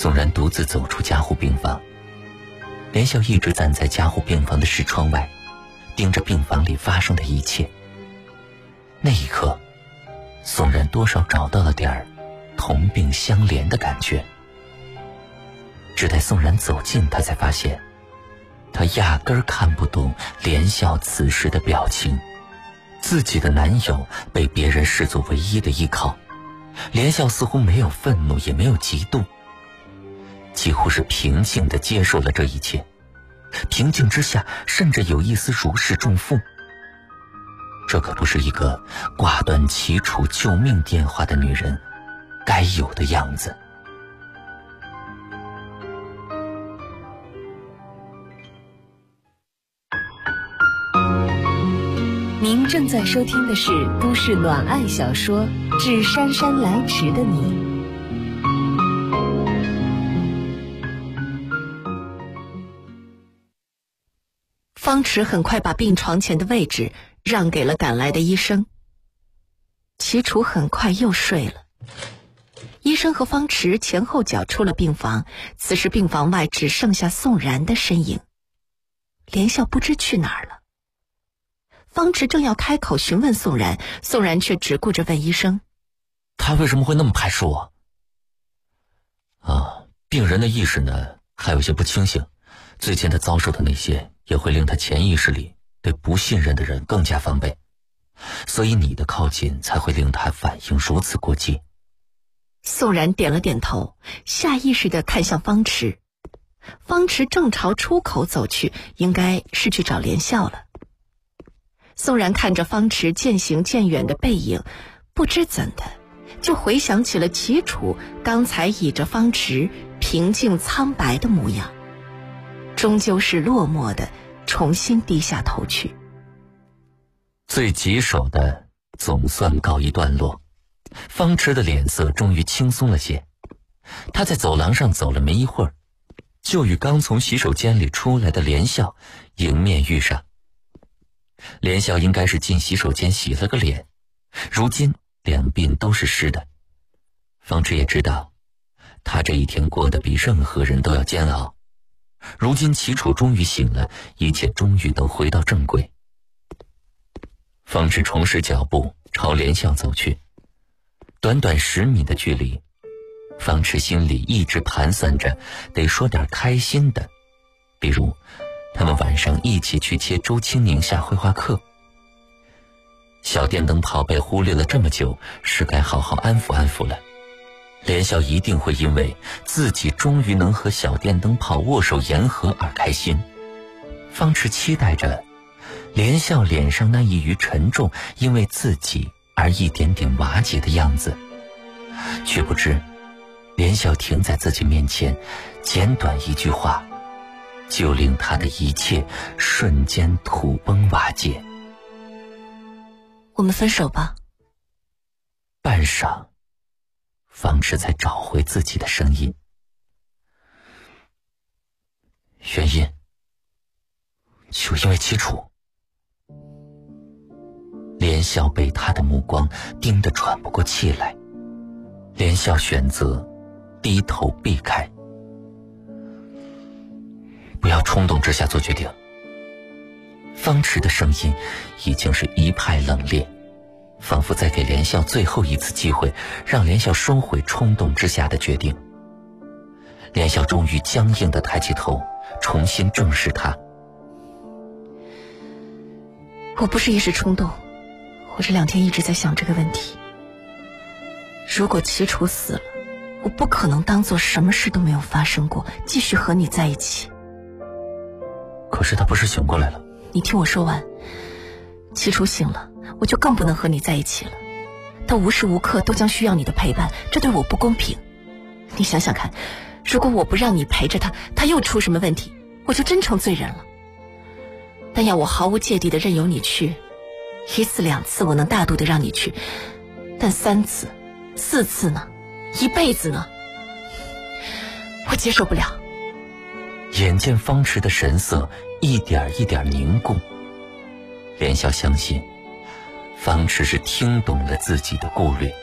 宋然独自走出加护病房，连笑一直站在加护病房的视窗外，盯着病房里发生的一切。那一刻，宋然多少找到了点儿同病相怜的感觉。只待宋然走近，他才发现他压根儿看不懂连笑此时的表情。自己的男友被别人视作唯一的依靠，连笑似乎没有愤怒，也没有嫉妒，几乎是平静地接受了这一切，平静之下甚至有一丝如释重负。这可不是一个挂断齐楚救命电话的女人该有的样子。 您正在收听的是都市暖爱小说《致姗姗来迟的你》。方池很快把病床前的位置让给了赶来的医生。齐楚很快又睡了。医生和方池前后脚出了病房，此时病房外只剩下宋然的身影。连笑不知去哪儿了。方池正要开口询问宋然，宋然却只顾着问医生： 他为什么会那么排斥我？病人的意识呢还有些不清醒，最近他遭受的那些也会令他潜意识里对不信任的人更加防备，所以你的靠近才会令他反应如此过激。 宋然点了点头，下意识地看向方池。方池正朝出口走去，应该是去找连笑了。宋然看着方池渐行渐远的背影，不知怎的就回想起了齐楚刚才倚着方池平静苍白的模样，终究是落寞的重新低下头去。 最棘手的总算告一段落，方池的脸色终于轻松了些。他在走廊上走了没一会儿，就与刚从洗手间里出来的连笑迎面遇上。连笑应该是进洗手间洗了个脸，如今两鬓都是湿的。方池也知道，他这一天过得比任何人都要煎熬。如今齐楚终于醒了，一切终于都回到正轨。方池重拾脚步朝连笑走去，短短10米的距离，方池心里一直盘算着得说点开心的，比如他们晚上一起去接周清宁下绘画课。小电灯泡被忽略了这么久，是该好好安抚安抚了。连笑一定会因为自己终于能和小电灯泡握手言和而开心。方池期待着连笑脸上那一隅沉重因为自己而一点点瓦解的样子，却不知连笑停在自己面前，简短一句话就令他的一切瞬间土崩瓦解。 我们分手吧。 半晌，方池才找回自己的声音。原因就因为齐楚。连笑被他的目光盯得喘不过气来，连笑选择低头避开。不要冲动之下做决定。方池的声音已经是一派冷冽，仿佛在给连笑最后一次机会，让连笑收回冲动之下的决定。连笑终于僵硬地抬起头，重新正视他。 我不是一时冲动，我这2天一直在想这个问题。如果齐楚死了，我不可能当做什么事都没有发生过，继续和你在一起。 可是他不是醒过来了？ 你听我说完，齐楚醒了，我就更不能和你在一起了。他无时无刻都将需要你的陪伴，这对我不公平。你想想看，如果我不让你陪着他，他又出什么问题，我就真成罪人了。但要我毫无芥蒂地任由你去，1次2次我能大度地让你去，但3次4次呢？1辈子呢？我接受不了。 眼见方池的神色一点一点凝固，连笑相信方池是听懂了自己的顾虑。